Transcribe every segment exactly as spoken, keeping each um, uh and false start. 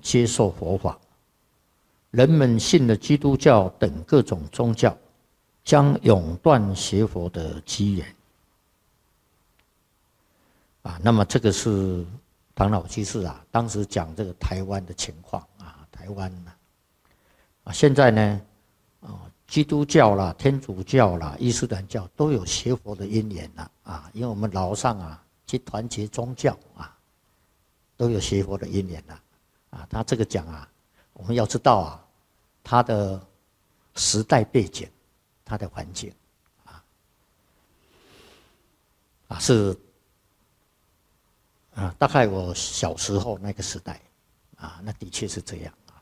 接受佛法，人们信了基督教等各种宗教，将永断学佛的机缘。啊，那么这个是唐老居士啊，当时讲这个台湾的情况啊，台湾呢，啊，现在呢，啊，基督教啦、天主教啦、伊斯兰教都有学佛的因缘啦，啊，因为我们老上啊去团结宗教啊，都有学佛的因缘啦，啊，他这个讲啊，我们要知道啊，他的时代背景，他的环境，啊，啊是。啊，大概我小时候那个时代，啊，那的确是这样啊。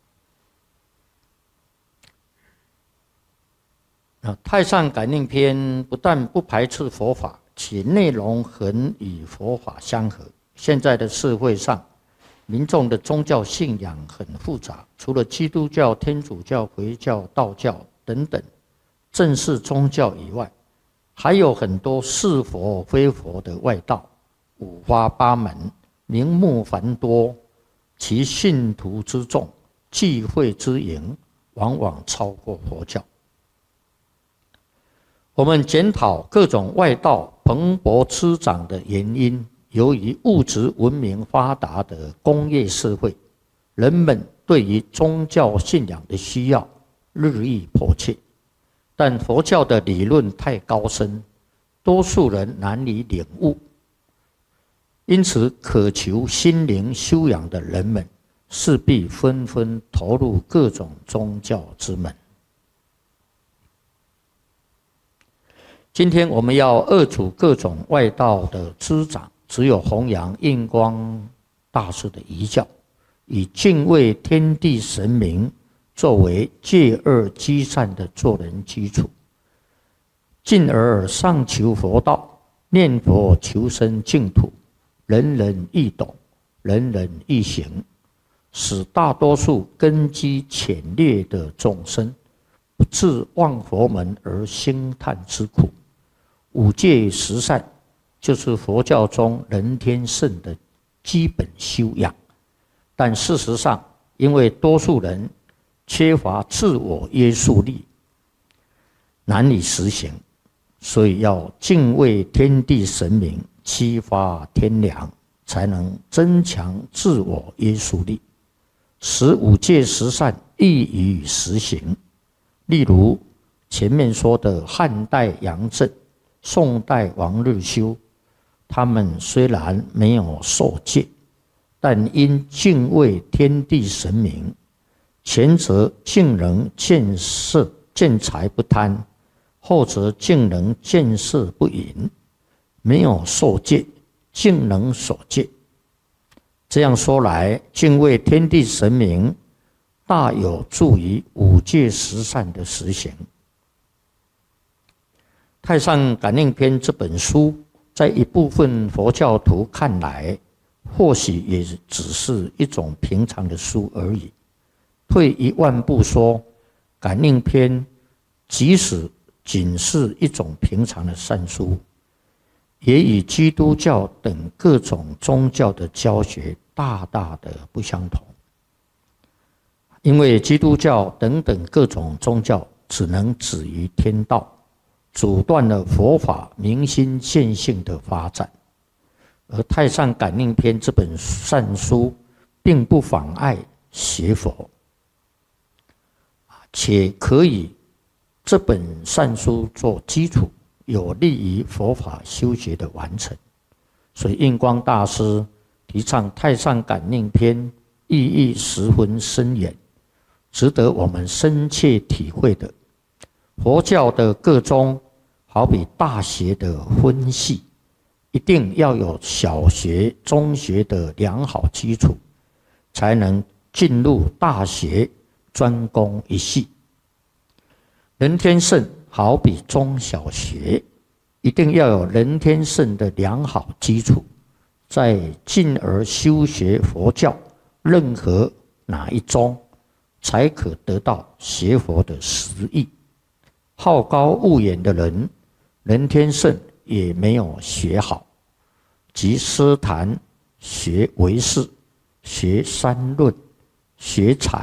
啊，《太上感应篇》不但不排斥佛法，其内容很与佛法相合。现在的社会上，民众的宗教信仰很复杂，除了基督教、天主教、回教、道教等等正式宗教以外，还有很多是佛非佛的外道。五花八门，名目繁多，其信徒之众，聚会之营，往往超过佛教。我们检讨各种外道蓬勃滋长的原因，由于物质文明发达的工业社会，人们对于宗教信仰的需要日益迫切，但佛教的理论太高深，多数人难以领悟。因此，渴求心灵修养的人们，势必纷纷投入各种宗教之门。今天我们要遏阻各种外道的滋长，只有弘扬印光大师的遗教，以敬畏天地神明作为戒恶积善的做人基础，进而上求佛道，念佛求生净土。人人易懂，人人易行，使大多数根基浅劣的众生不自忘佛门而兴叹之苦。五戒十善就是佛教中人天圣的基本修养，但事实上，因为多数人缺乏自我约束力，难以实行，所以要敬畏天地神明，激发天良，才能增强自我约束力，使五戒十善易于实行。例如前面说的汉代杨震、宋代王日修，他们虽然没有受戒，但因敬畏天地神明，前者竟能见色见财不贪，后者竟能见色不淫。没有受戒，竟能守戒。这样说来，敬畏天地神明，大有助于五戒十善的实行。《太上感应篇》这本书，在一部分佛教徒看来，或许也只是一种平常的书而已。退一万步说，《感应篇》即使仅是一种平常的善书，也与基督教等各种宗教的教学大大的不相同。因为基督教等等各种宗教只能止于天道，阻断了佛法明心见性的发展，而《太上感应篇》这本善书并不妨碍学佛，且可以这本善书做基础，有利于佛法修学的完成。所以印光大师提倡《太上感应篇》，意义十分深远，值得我们深切体会的。佛教的各宗好比大学的分系，一定要有小学、中学的良好基础，才能进入大学专攻一系。人天圣好比中小学，一定要有人天圣的良好基础，再进而修学佛教任何哪一宗，才可得到学佛的实义。好高骛远的人，人天圣也没有学好，即诗坛学唯识、学三论、 学财。